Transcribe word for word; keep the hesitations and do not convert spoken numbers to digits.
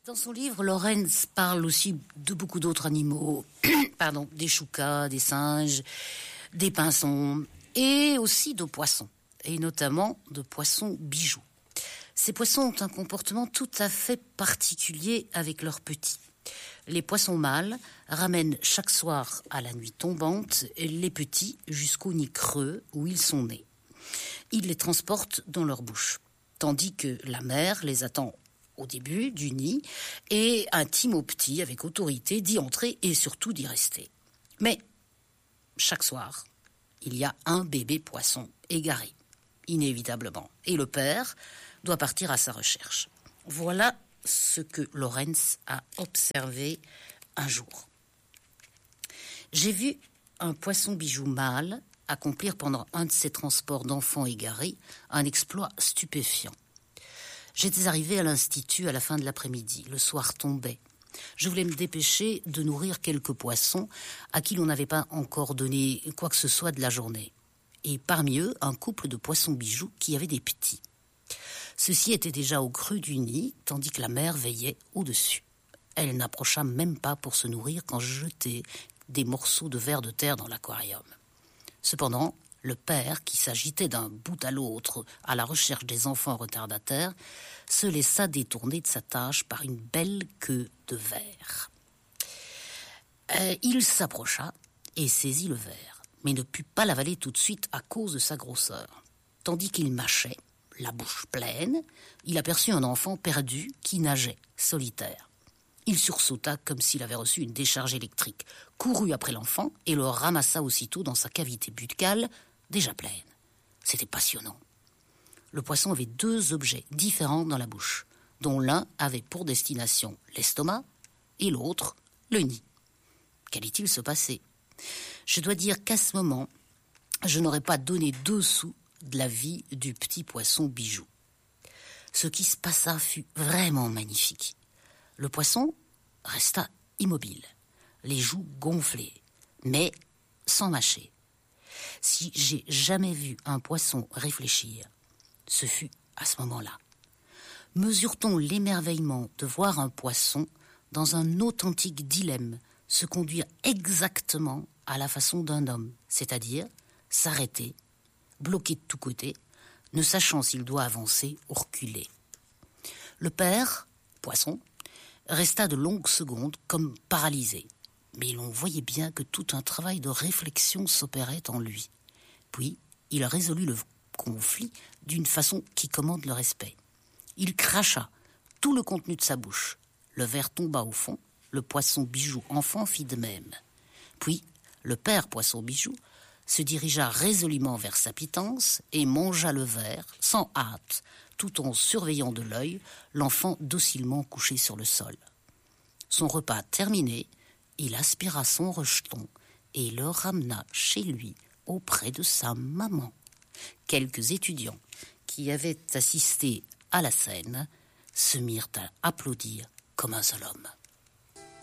Dans son livre, Laurens parle aussi de beaucoup d'autres animaux, pardon, des choucas, des singes, des pinsons et aussi de poissons, et notamment de poissons bijoux. Ces poissons ont un comportement tout à fait particulier avec leurs petits. Les poissons mâles ramènent chaque soir à la nuit tombante les petits jusqu'au nid creux où ils sont nés. Ils les transportent dans leur bouche, tandis que la mère les attend au début du nid et intime aux petits avec autorité d'y entrer et surtout d'y rester. Mais chaque soir, il y a un bébé poisson égaré, inévitablement, et le père doit partir à sa recherche. Voilà ce que Laurens a observé un jour. J'ai vu un poisson bijou mâle accomplir pendant un de ses transports d'enfants égarés un exploit stupéfiant. J'étais arrivé à l'institut à la fin de l'après-midi. Le soir tombait. Je voulais me dépêcher de nourrir quelques poissons à qui l'on n'avait pas encore donné quoi que ce soit de la journée. Et parmi eux, un couple de poissons bijoux qui avaient des petits. Ceux-ci étaient déjà au creux du nid, tandis que la mère veillait au-dessus. Elle n'approcha même pas pour se nourrir quand je jetais des morceaux de vers de terre dans l'aquarium. Cependant, le père, qui s'agitait d'un bout à l'autre à la recherche des enfants retardataires, se laissa détourner de sa tâche par une belle queue de ver. Euh, il s'approcha et saisit le ver, mais ne put pas l'avaler tout de suite à cause de sa grosseur. Tandis qu'il mâchait, la bouche pleine, il aperçut un enfant perdu qui nageait, solitaire. Il sursauta comme s'il avait reçu une décharge électrique, courut après l'enfant et le ramassa aussitôt dans sa cavité buccale, déjà pleine. C'était passionnant. Le poisson avait deux objets différents dans la bouche, dont l'un avait pour destination l'estomac et l'autre le nid. Qu'allait-il se passer ? Je dois dire qu'à ce moment, je n'aurais pas donné deux sous de la vie du petit poisson bijou. Ce qui se passa fut vraiment magnifique. Le poisson resta immobile, les joues gonflées, mais sans mâcher. Si j'ai jamais vu un poisson réfléchir, ce fut à ce moment-là. Mesure-t-on l'émerveillement de voir un poisson dans un authentique dilemme se conduire exactement à la façon d'un homme, c'est-à-dire s'arrêter, bloqué de tous côtés, ne sachant s'il doit avancer ou reculer. Le père, poisson, resta de longues secondes comme paralysé. Mais l'on voyait bien que tout un travail de réflexion s'opérait en lui. Puis, il résolut le conflit d'une façon qui commande le respect. Il cracha tout le contenu de sa bouche. Le verre tomba au fond, le poisson bijou enfant fit de même. Puis, le père poisson bijou se dirigea résolument vers sa pitance et mangea le verre sans hâte, tout en surveillant de l'œil l'enfant docilement couché sur le sol. Son repas terminé, il aspira son rejeton et le ramena chez lui auprès de sa maman. Quelques étudiants qui avaient assisté à la scène se mirent à applaudir comme un seul homme.